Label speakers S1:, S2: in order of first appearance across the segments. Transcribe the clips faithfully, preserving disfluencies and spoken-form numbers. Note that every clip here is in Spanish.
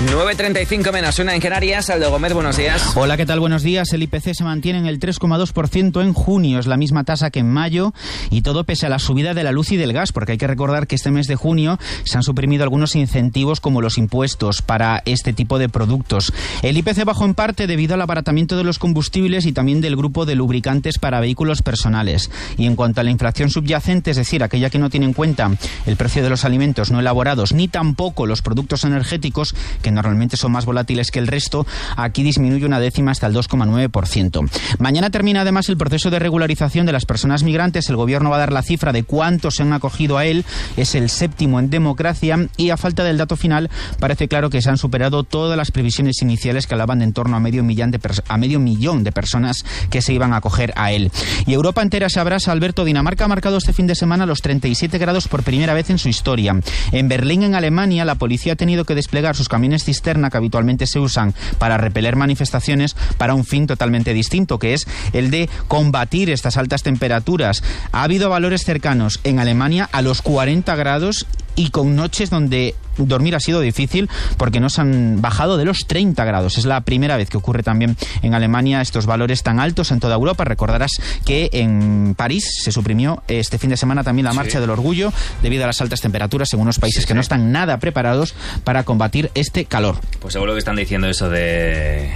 S1: nueve treinta y cinco menos una en Canarias. Aldo Gómez, buenos días.
S2: Hola, ¿qué tal? Buenos días. El I P C se mantiene en el tres coma dos por ciento en junio, es la misma tasa que en mayo, y todo pese a la subida de la luz y del gas, porque hay que recordar que este mes de junio se han suprimido algunos incentivos como los impuestos para este tipo de productos. El I P C bajó en parte debido al abaratamiento de los combustibles y también del grupo de lubricantes para vehículos personales. Y en cuanto a la inflación subyacente, es decir, aquella que no tiene en cuenta el precio de los alimentos no elaborados ni tampoco los productos energéticos, que normalmente son más volátiles que el resto, aquí disminuye una décima hasta el dos coma nueve por ciento. Mañana termina además el proceso de regularización de las personas migrantes. El gobierno va a dar la cifra de cuántos se han acogido a él. Es el séptimo en democracia y a falta del dato final parece claro que se han superado todas las previsiones iniciales que hablaban de en torno a medio millón de, pers- a medio millón de personas que se iban a acoger a él. Y Europa entera se abrasa. Alberto, Dinamarca ha marcado este fin de semana los treinta y siete grados por primera vez en su historia. En Berlín, en Alemania, la policía ha tenido que desplegar sus camiones cisterna que habitualmente se usan para repeler manifestaciones para un fin totalmente distinto, que es el de combatir estas altas temperaturas. Ha habido valores cercanos en Alemania a los cuarenta grados y con noches donde dormir ha sido difícil porque no se han bajado de los treinta grados. Es la primera vez que ocurre también en Alemania estos valores tan altos en toda Europa. Recordarás que en París se suprimió este fin de semana también la marcha sí. del orgullo debido a las altas temperaturas en unos países sí, que sí. no están nada preparados para combatir este calor.
S1: Pues seguro que están diciendo eso de...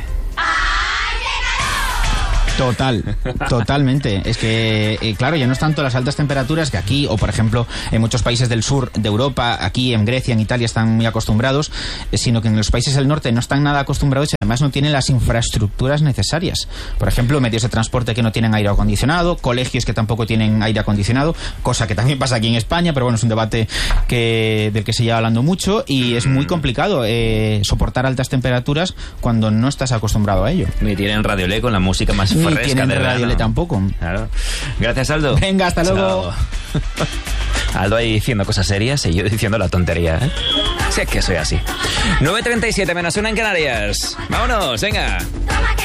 S2: Total, totalmente. Es que, eh, claro, ya no es tanto las altas temperaturas que aquí, o por ejemplo, en muchos países del sur de Europa, aquí en Grecia, en Italia, están muy acostumbrados, eh, sino que en los países del norte no están nada acostumbrados y además no tienen las infraestructuras necesarias. Por ejemplo, medios de transporte que no tienen aire acondicionado, colegios que tampoco tienen aire acondicionado, cosa que también pasa aquí en España, pero bueno, es un debate que del que se lleva hablando mucho y es muy complicado eh, soportar altas temperaturas cuando no estás acostumbrado a ello.
S1: Ni tienen radiolé con la música más
S2: Ni tienen radiolé tampoco.
S1: Claro. Gracias, Aldo.
S2: Venga, hasta luego.
S1: Aldo ahí diciendo cosas serias y yo diciendo la tontería, ¿eh? Sí, es que soy así. nueve treinta y siete menos una en Canarias. Vámonos, venga.